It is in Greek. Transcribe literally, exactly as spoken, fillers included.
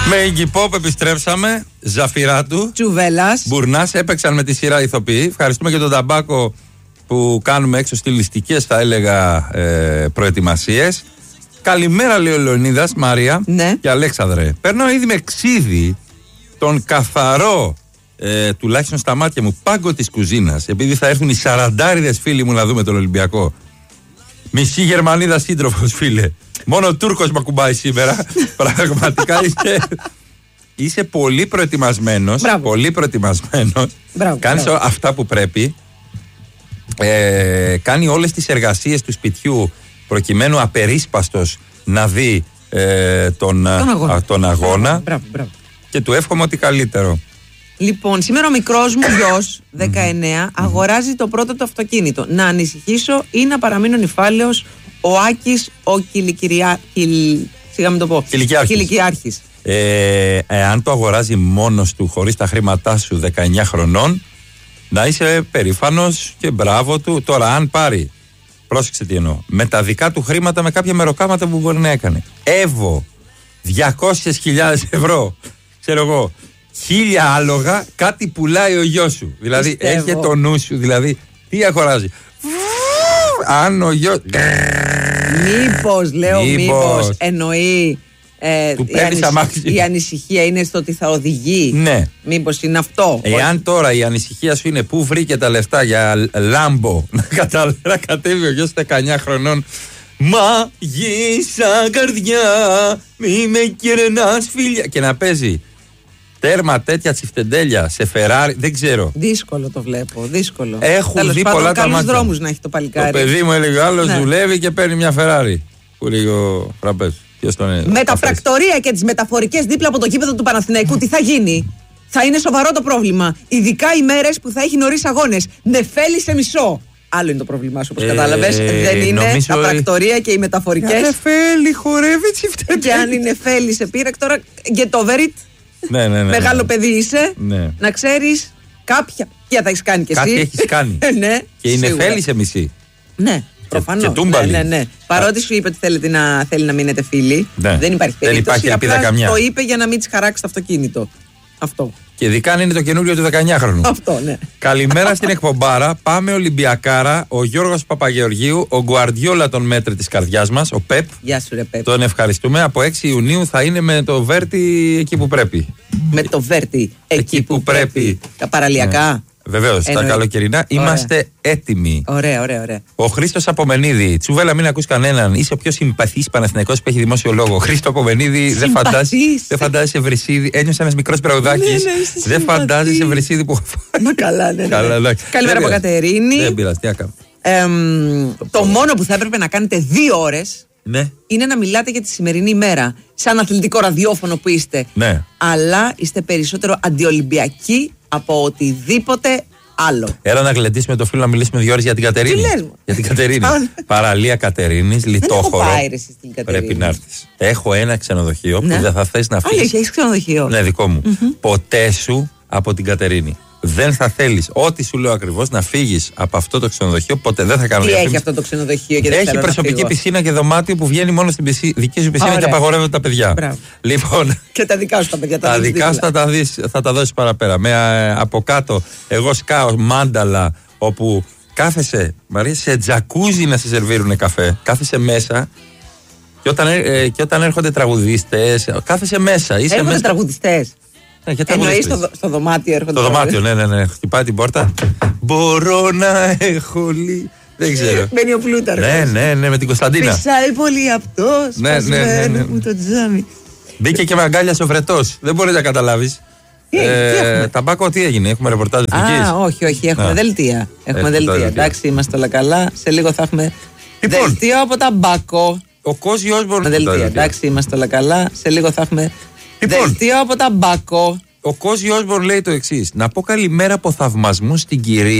Με Iggy Pop επιστρέψαμε. Ζαφυράτου, Τσουβέλλας, Μπουρνάς έπαιξαν με τη σειρά ηθοποιοί. Ευχαριστούμε και τον Ταμπάκο που κάνουμε έξω στιλιστικές, θα έλεγα, ε, προετοιμασίες. Καλημέρα, λέει ο Λεωνίδας, Μαρία, ναι, και Αλέξανδρε. Παίρνω ήδη με ξύδι τον καθαρό, ε, τουλάχιστον στα μάτια μου, πάγκο της κουζίνας. Επειδή θα έρθουν οι σαραντάριδες φίλοι μου να δούμε τον Ολυμπιακό. Μισή Γερμανίδα σύντροφος, φίλε. Μόνο ο Τούρκος με ακουμπάει σήμερα. Πραγματικά είσαι, είσαι πολύ προετοιμασμένος. Πολύ προετοιμασμένος. Κάνεις αυτά που πρέπει. Ε, κάνει όλες τις εργασίες του σπιτιού προκειμένου απερίσπαστος να δει ε, τον, τον αγώνα, α, τον αγώνα. Μπράβο, μπράβο. Και του εύχομαι ότι καλύτερο. Λοιπόν, σήμερα ο μικρός μου γιος, δεκαεννέα, αγοράζει το πρώτο του αυτοκίνητο. Να ανησυχήσω ή να παραμείνω νηφάλαιος, ο Άκης, ο Κιλικυριά... Κιλ... Σιγά μην το πω. Κιλικιάρχης. Ε, εάν το αγοράζει μόνος του, χωρίς τα χρήματά σου, δεκαεννέα χρονών, να είσαι περήφανος και μπράβο του. Τώρα, αν πάρει, πρόσεξε τι εννοώ, με τα δικά του χρήματα, με κάποια μεροκάματα που μπορεί να έκανε. Εύω, διακόσιες χιλιάδες ευρώ, ξέρω εγώ, χίλια άλογα, κάτι πουλάει ο γιος σου. Δηλαδή, έχει το νου σου, δηλαδή, τι αγοράζει. Αν ο γιος... Μήπως, λέω, μήπως, μήπως εννοεί ε, η, ανησυχία, η ανησυχία είναι στο ότι θα οδηγεί. Ναι. Μήπως είναι αυτό. Εάν τώρα η ανησυχία σου είναι πού βρήκε τα λεφτά για Λάμπο να κατέβει ο γιος δεκαεννέα χρονών. Μαγίσα καρδιά, μη με κερνάς φίλια. Και να παίζει τέρμα τέτοια τσιφτεντέλια σε Φεράρι, δεν ξέρω. Δύσκολο το βλέπω, δύσκολο. Έχουν Τέλος δει πάντων, πολλά τα μάτια. δρόμους να έχει το παλικάρι. Το παιδί μου έλεγε άλλος, ναι, δουλεύει και παίρνει μια Φεράρι. Που λέει ο Φραμπές. Με τα πρακτορία και τις μεταφορικές δίπλα από το κήπεδο του Παναθηναϊκού, τι θα γίνει? Θα είναι σοβαρό το πρόβλημα. Ειδικά οι μέρες που θα έχει νωρίς αγώνες. Νεφέλη σε μισό. Άλλο είναι το πρόβλημά σου, όπως ε, κατάλαβες. Δεν είναι νομίζω... τα πρακτορία και οι μεταφορικές. Για Νεφέλη, χορεύει τσιφτέ. Και αν η Νεφέλη σε πήρε τώρα, get over it. Ναι, ναι, ναι, μεγάλο ναι. παιδί είσαι. Ναι. Να ξέρεις κάποια. Ποια θα έχεις κάνει κι εσύ. Κάτι έχεις κάνει. Ναι, και η Νεφέλη σε μισή. Ναι. Προφανώς. Ναι, ναι, ναι. Παρότι σου είπε ότι θέλετε να, θέλει να μείνετε φίλοι, ναι, δεν υπάρχει περίπτωση. Δεν υπάρχει ελπίδα καμιά. Το είπε για να μην της χαράξει το αυτοκίνητο. Αυτό. Και ειδικά αν είναι το καινούριο του δεκαεννέα χρονού. Αυτό, ναι. Καλημέρα στην εκπομπάρα. Πάμε Ολυμπιακάρα. Ο Γιώργος Παπαγεωργίου, ο Γκουαρδιόλα των μέτρη της καρδιάς μας, ο Πεπ. Γεια σου, ρε Πεπ. Τον ευχαριστούμε. Από έξι Ιουνίου θα είναι με το Βέρτι εκεί που πρέπει. Με το Βέρτι εκεί, εκεί που, που πρέπει. πρέπει. Τα παραλιακά. Ναι. Βεβαίως, τα καλοκαιρινά είμαστε ωραία, έτοιμοι. Ωραία, ωραία, ωραία. Ο Χρήστος Απομενίδη, Τσουβέλα, μην ακούς κανέναν. Είσαι ο πιο συμπαθής Παναθηναϊκός που έχει δημόσιο λόγο. Χρήστο Απομενίδη, δεν φαντάζεσαι, δεν φαντάζεσαι Βρυσίδη. Ένιωσα ένας μικρός τραγουδάκης. Ναι, ναι, δεν φαντάζεσαι Βρυσίδη που. Μα καλά, ναι. ναι. Καλά, ναι. Καλημέρα από Κατερίνη. Δεν πειράζει, τι έκανα. Το, το μόνο που θα έπρεπε να κάνετε δύο ώρες. Ναι. Είναι να μιλάτε για τη σημερινή ημέρα. Σαν αθλητικό ραδιόφωνο που είστε. Ναι. Αλλά είστε περισσότερο αντιολυμπιακοί από οτιδήποτε άλλο. Έλα να γλεντήσουμε το φίλο να μιλήσουμε δύο ώρες για την Κατερίνη. Τι λες μου. Για την Κατερίνη. Παραλία Κατερίνης, Λιτόχωρο. Δεν έχω πάει, ρε, στην Κατερίνη. Πρέπει να έρθεις. Έχω ένα ξενοδοχείο ναι, που δεν θα θες να φύγεις. Αλήθεια, έχεις ξενοδοχείο? Ναι, δικό μου. Mm-hmm. Ποτέ σου από την Κατερίνη. Δεν θα θέλεις, ό,τι σου λέω ακριβώς, να φύγεις από αυτό το ξενοδοχείο. Ποτέ δεν θα κάνω. Τι διαφήμιση. Έχει αυτό το ξενοδοχείο και δεν Έχει προσωπική πισίνα και δωμάτιο που βγαίνει μόνο στην πισί, δική σου πισίνα. Ωραία. Και απαγορεύονται τα παιδιά. Μπράβο. Λοιπόν, και τα δικά σου τα παιδιά. Τα, τα δικά σου θα τα, δεις, θα τα δώσεις παραπέρα. Με, από κάτω, εγώ σκάω μάνταλα όπου κάθεσαι, Μαρία, σε τζακούζι να σε σερβίρουνε καφέ. Κάθεσαι μέσα. Και όταν, ε, και όταν έρχονται τραγουδιστές, κάθεσαι μέσα. Έρχονται μέσα... τραγουδιστές. Ναι, εννοείς στο, στο δωμάτιο έρχονται. Στο δωμάτιο, ναι, ναι, ναι. Χτυπάει την πόρτα. Μπορώ να έχω λίγο. Δεν ξέρω. Μπαίνει ο Πλούταρχος. Ναι, ναι, ναι, με την Κωνσταντίνα. Φυσάει πολύ αυτός. Ναι, ναι, ναι, ναι. Μου το τζάμι. Μπήκε και με αγκάλιασε ο Βρετός. Δεν μπορεί να καταλάβεις. Τι, ε, τι Ταμπάκο, τι έγινε, έχουμε ρεπορτάζ εθνικής? Α, όχι, όχι, έχουμε Α. δελτία. Έχουμε δελτία. Εντάξει, είμαστε όλα καλά. Σε λίγο θα έχουμε λοιπόν, δελτίο από Ταμπάκο. Ο Κώζι Όσμπορν. Δελτία. Εντάξει, είμαστε όλα καλά. Σε λίγο θα έχουμε λοιπόν, δελτίο από Ταμπάκο. Ο Κώζι Όσμπορν λέει το εξής. Να πω καλημέρα από θαυμασμού στην κυρία.